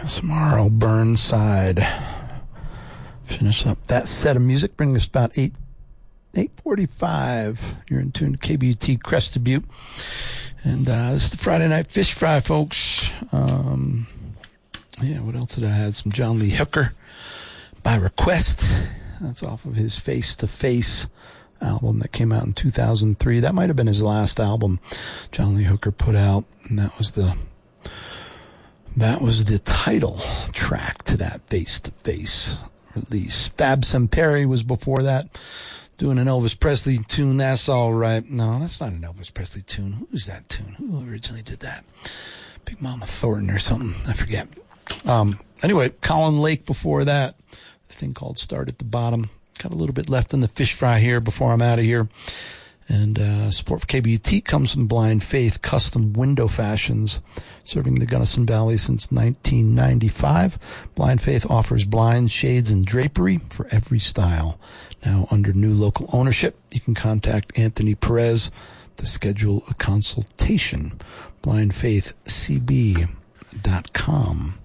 Some R.L. Burnside. Finish up that set of music, bring us about 8:45. You're in tune to KBUT Crested Butte. And this is the Friday Night Fish Fry, folks. What else did I have? Some John Lee Hooker, By Request. That's off of his Face to Face album that came out in 2003. That might have been his last album John Lee Hooker put out, and that was the title track to that Face to Face release. Fab Samperi was before that, doing an Elvis Presley tune, That's All Right. No, that's not an Elvis Presley tune. Who's that tune? Who originally did that? Big Mama Thornton or something. I forget. Anyway, Colin Lake before that. A thing called Start at the Bottom. Got a little bit left in the fish fry here before I'm out of here. And support for KBUT comes from Blind Faith Custom Window Fashions, serving the Gunnison Valley since 1995. Blind Faith offers blinds, shades, and drapery for every style. Now under new local ownership, you can contact Anthony Perez to schedule a consultation. BlindFaithCB.com.